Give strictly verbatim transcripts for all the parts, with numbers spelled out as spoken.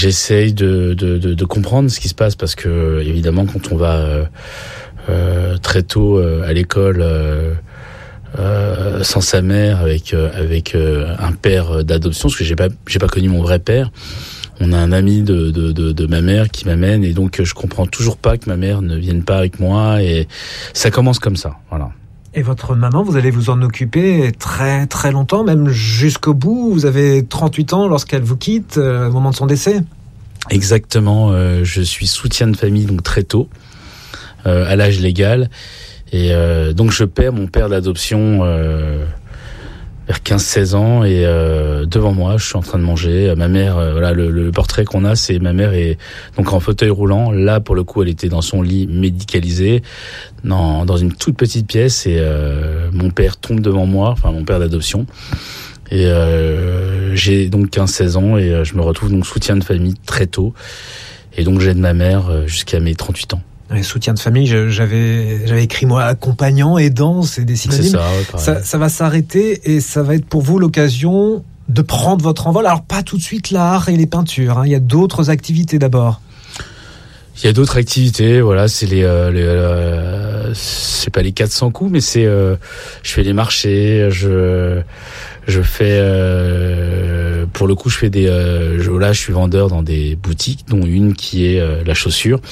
j'essaye de, de, de, de comprendre ce qui se passe parce que évidemment quand on va euh, euh, très tôt euh, à l'école euh, euh, sans sa mère avec euh, avec euh, un père d'adoption, parce que j'ai pas j'ai pas connu mon vrai père. On a un ami de, de, de, de ma mère qui m'amène et donc je comprends toujours pas que ma mère ne vienne pas avec moi et ça commence comme ça, voilà. Et votre maman, vous allez vous en occuper très très longtemps, même jusqu'au bout. Vous avez trente-huit ans lorsqu'elle vous quitte, euh, au moment de son décès. Exactement, euh, je suis soutien de famille donc très tôt, euh, à l'âge légal. Et euh, donc je perds mon père d'adoption euh, vers quinze seize ans et euh, devant moi je suis en train de manger. Ma mère, euh, voilà le, le portrait qu'on a, c'est ma mère est donc en fauteuil roulant. Là pour le coup elle était dans son lit médicalisé, dans, dans une toute petite pièce et euh, mon père tombe devant moi, enfin mon père d'adoption. Et euh, j'ai donc quinze seize ans et euh, je me retrouve donc soutien de famille très tôt. Et donc j'aide ma mère euh, jusqu'à mes trente-huit ans. Les soutiens de famille, je, j'avais, j'avais écrit moi accompagnant, aidant, c'est des synonymes. C'est ça, ouais, ça, ça va s'arrêter et ça va être pour vous l'occasion de prendre votre envol. Alors pas tout de suite l'art et les peintures, hein. Il y a d'autres activités d'abord. Il y a d'autres activités, voilà, c'est les, euh, les euh, c'est pas les quatre cents coups, mais c'est, euh, je fais les marchés, je, je fais, euh, pour le coup, je fais des, euh, je, là, je suis vendeur dans des boutiques, dont une qui est euh, la chaussure.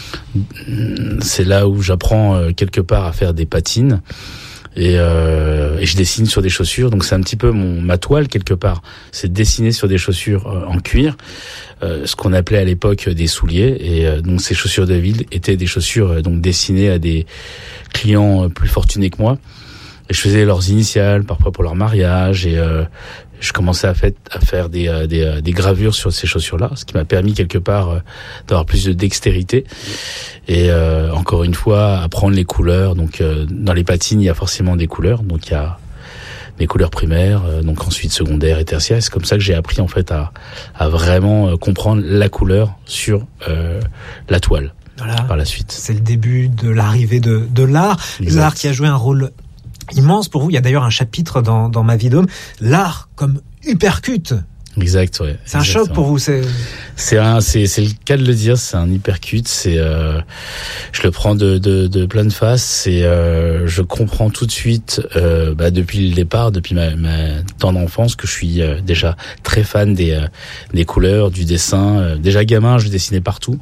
C'est là où j'apprends euh, quelque part à faire des patines et, euh, et je dessine sur des chaussures. Donc c'est un petit peu mon ma toile quelque part. C'est dessiner sur des chaussures euh, en cuir, euh, ce qu'on appelait à l'époque des souliers. Et euh, donc ces chaussures de ville étaient des chaussures euh, donc destinées à des clients euh, plus fortunés que moi. Et je faisais leurs initiales, parfois pour leur mariage et euh, je commençais à, fait, à faire des, euh, des, euh, des gravures sur ces chaussures-là, ce qui m'a permis quelque part euh, d'avoir plus de dextérité. Et euh, encore une fois, apprendre les couleurs. Donc euh, dans les patines, il y a forcément des couleurs. Donc il y a des couleurs primaires, euh, donc ensuite secondaires et tertiaires. C'est comme ça que j'ai appris en fait à, à vraiment euh, comprendre la couleur sur euh, la toile. Voilà. Par la suite. C'est le début de l'arrivée de, de l'art. Exact. L'art qui a joué un rôle immense pour vous. Il y a d'ailleurs un chapitre dans, dans Ma vie d'homme, l'art comme uppercut. Exact, ouais. C'est un choc pour vous, c'est. C'est un, c'est, c'est le cas de le dire. C'est un uppercut. C'est, euh, je le prends de, de, de pleine face. C'est, euh, je comprends tout de suite, euh, bah, depuis le départ, depuis ma, ma temps d'enfance, que je suis euh, déjà très fan des, euh, des couleurs, du dessin. Euh, déjà gamin, je dessinais partout.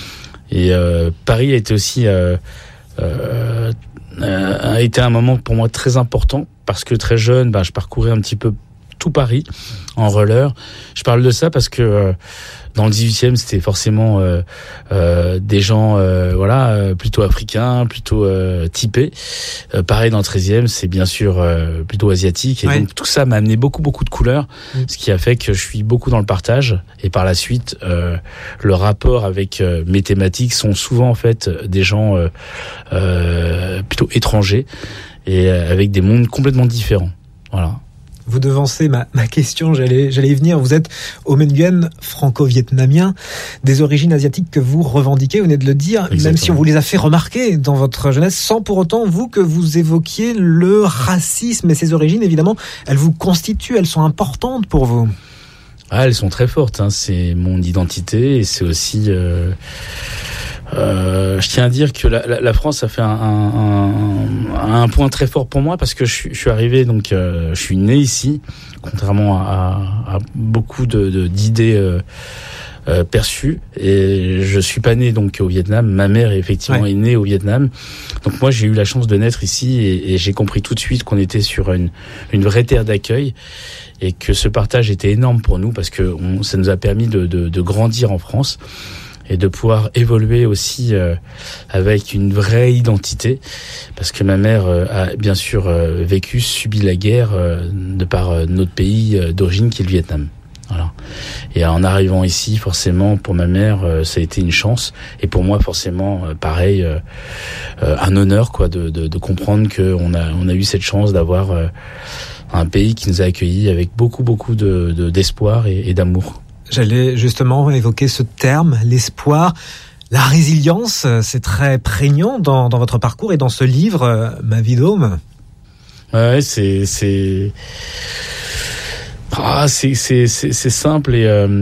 Et euh, Paris a été aussi. Euh, euh, Euh, a été un moment pour moi très important parce que très jeune, ben, je parcourais un petit peu tout Paris en roller. Je parle de ça parce que euh, dans le dix-huitième, c'était forcément euh, euh, des gens euh, voilà euh, plutôt africains, plutôt euh, typés. Euh, pareil dans le treizième, c'est bien sûr euh, plutôt asiatique. Et ouais. Donc tout ça m'a amené beaucoup beaucoup de couleurs, mmh. ce qui a fait que je suis beaucoup dans le partage. Et par la suite, euh, le rapport avec euh, mes thématiques sont souvent en fait des gens euh, euh, plutôt étrangers et euh, avec des mondes complètement différents. Voilà. Vous devancez ma, ma question, j'allais, j'allais y venir. Vous êtes Ô Minh Nguyen, franco-vietnamien, des origines asiatiques que vous revendiquez, vous venez de le dire, exactement. Même si on vous les a fait remarquer dans votre jeunesse, sans pour autant, vous, que vous évoquiez le racisme et ses origines, évidemment, elles vous constituent, elles sont importantes pour vous. Ah, elles sont très fortes, hein. C'est mon identité et c'est aussi... Euh... Euh, je tiens à dire que la, la, la France a fait un, un, un, un point très fort pour moi parce que je, je suis arrivé, donc euh, je suis né ici, contrairement à, à, à beaucoup de, de, d'idées euh, euh, perçues. Et je suis pas né donc au Vietnam. Ma mère effectivement ouais. est née au Vietnam. Donc moi j'ai eu la chance de naître ici et, et j'ai compris tout de suite qu'on était sur une, une vraie terre d'accueil et que ce partage était énorme pour nous parce que on, ça nous a permis de, de, de grandir en France. Et de pouvoir évoluer aussi euh, avec une vraie identité, parce que ma mère euh, a bien sûr euh, vécu, subi la guerre euh, de par euh, notre pays euh, d'origine qui est le Vietnam. Voilà. Et en arrivant ici, forcément, pour ma mère, euh, ça a été une chance, et pour moi, forcément, euh, pareil, euh, euh, un honneur, quoi, de, de, de comprendre que on a on a eu cette chance d'avoir euh, un pays qui nous a accueillis avec beaucoup beaucoup de, de d'espoir et, et d'amour. J'allais justement évoquer ce terme, l'espoir, la résilience. C'est très prégnant dans, dans votre parcours et dans ce livre, Ma vie d'homme. Ouais, c'est c'est ah, c'est c'est c'est, c'est simple et euh...